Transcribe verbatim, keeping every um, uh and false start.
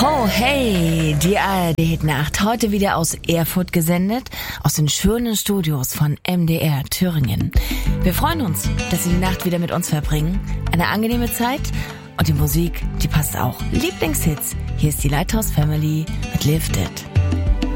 Ho, hey, die A R D-Nacht, heute wieder aus Erfurt gesendet, aus den schönen Studios von M D R Thüringen. Wir freuen uns, dass Sie die Nacht wieder mit uns verbringen. Eine angenehme Zeit und die Musik, die passt auch. Lieblingshits, hier ist die Lighthouse Family mit Lifted.